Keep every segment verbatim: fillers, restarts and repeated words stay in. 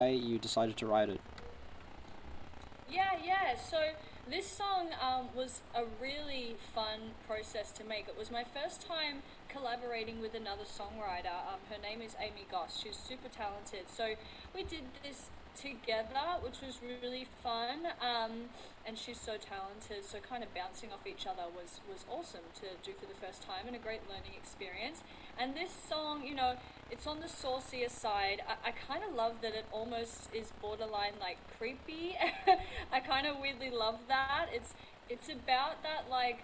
you decided to write it. Yeah, yeah. So this song um, was a really fun process to make. It was my first time collaborating with another songwriter. Um, her name is Amy Goss. She's super talented. So we did this together, which was really fun. Um, and she's so talented. So kind of bouncing off each other was was awesome to do for the first time and a great learning experience. And this song, you know, it's on the saucier side. I, I kind of love that it almost is borderline like creepy. I kind of weirdly love that. It's it's about that like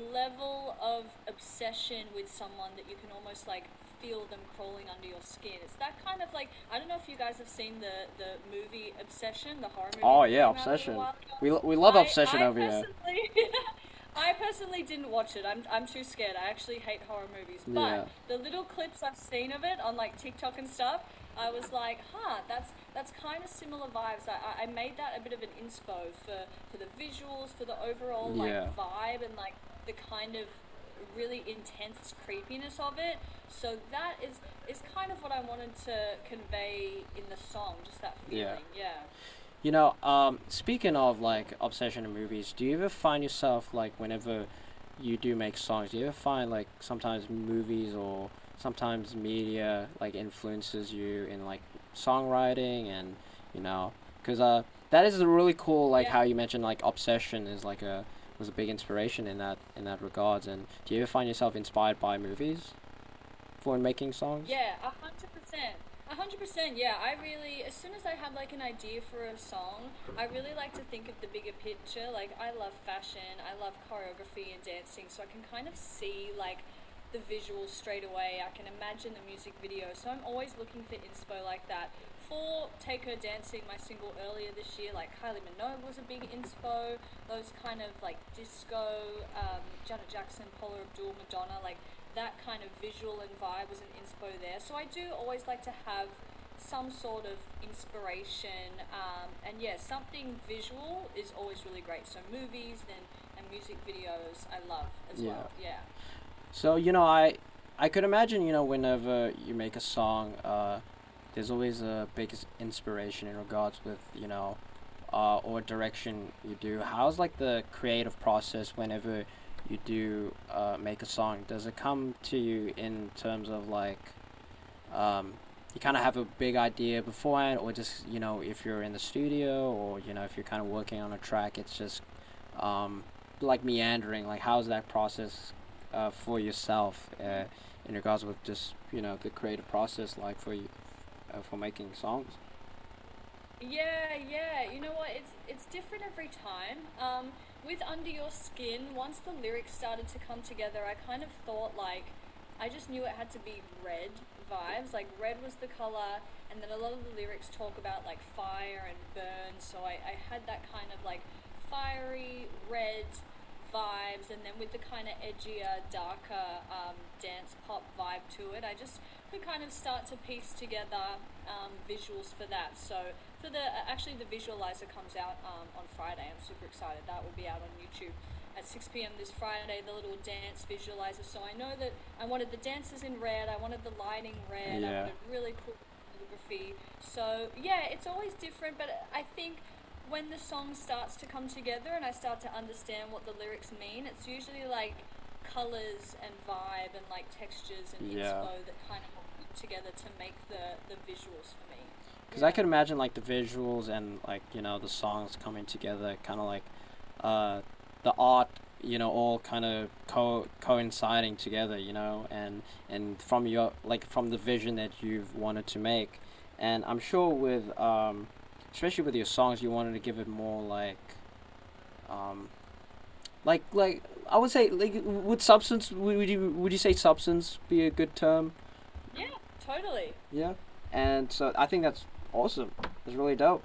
level of obsession with someone that you can almost like feel them crawling under your skin. It's that kind of like I don't know if you guys have seen the the movie Obsession, the horror movie Oh that yeah, came out a little Obsession. while ago. We we love I Obsession I over here. personally I personally didn't watch it. I'm I'm too scared. I actually hate horror movies. But Yeah, the little clips I've seen of it on like TikTok and stuff, I was like, huh, that's that's kind of similar vibes. I, I made that a bit of an inspo for for the visuals, for the overall like yeah. vibe and like the kind of really intense creepiness of it. So that is is kind of what I wanted to convey in the song, just that Yeah. feeling. Yeah. You know, um, speaking of like obsession in movies, do you ever find yourself like whenever you do make songs, do you ever find like sometimes movies or sometimes media like influences you in like songwriting and you know, because uh, that is a really cool like Yeah. how you mentioned like obsession is like a was a big inspiration in that in that regards. And do you ever find yourself inspired by movies for making songs? Yeah, a hundred percent. A hundred percent, yeah. I really, as soon as I have like an idea for a song, I really like to think of the bigger picture. Like, I love fashion, I love choreography and dancing, so I can kind of see like the visuals straight away. I can imagine the music video, so I'm always looking for inspo like that. For Take Her Dancing, my single earlier this year, like Kylie Minogue was a big inspo. Those kind of like disco, um, Janet Jackson, Paula Abdul, Madonna, like that kind of visual and vibe was an inspo there. So I do always like to have some sort of inspiration, um, and yeah, something visual is always really great. So movies and, and music videos I love as Yeah. well. Yeah. So you know, I I could imagine you know whenever you make a song, uh, there's always a big s- inspiration in regards with you know, uh, or direction you do. How's like the creative process whenever you do uh, make a song? Does it come to you in terms of like um, you kind of have a big idea beforehand, or just you know if you're in the studio, or you know if you're kind of working on a track, it's just um, like meandering. Like how's that process uh, for yourself uh, in regards with just you know the creative process like for you uh, for making songs? Yeah, yeah. You know what? It's it's different every time. Um, with Under Your Skin, once the lyrics started to come together, I kind of thought like I just knew it had to be red vibes. Like red was the color, and then a lot of the lyrics talk about like fire and burn. So I, I had that kind of like fiery red vibes, and then with the kind of edgier, darker um, dance pop vibe to it, I just could kind of start to piece together um, visuals for that. So for the uh, actually the visualizer comes out um, on Friday. I'm super excited. That will be out on YouTube at six p m this Friday. The little dance visualizer. So I know that I wanted the dancers in red. I wanted the lighting red. I Yeah, wanted really cool photography. So yeah, it's always different. But I think when the song starts to come together and I start to understand what the lyrics mean, it's usually like colors and vibe and like textures and yeah. inspo that kind of put together to make the the visuals for me. Because I Yeah. could imagine like the visuals and like you know the songs coming together, kind of like uh, the art, you know, all kind of co coinciding together, you know, and and from your like from the vision that you've wanted to make, and I'm sure with um, especially with your songs, you wanted to give it more like um, like like I would say like would substance would would you would you say substance be a good term? Yeah, totally. Yeah, and so I think that's awesome. It's really dope.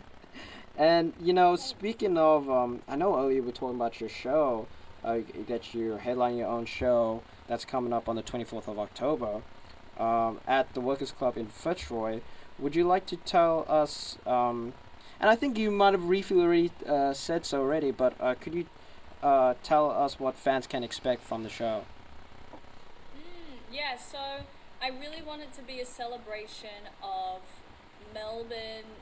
And you know, speaking of, um, I know earlier we were talking about your show, uh, that you're headlining your own show that's coming up on the twenty fourth of October, um, at the Workers Club in Fitzroy. Would you like to tell us? Um, and I think you might have briefly already uh, said so already, but uh, could you uh, tell us what fans can expect from the show? Mm, yeah, so I really want it to be a celebration of Melbourne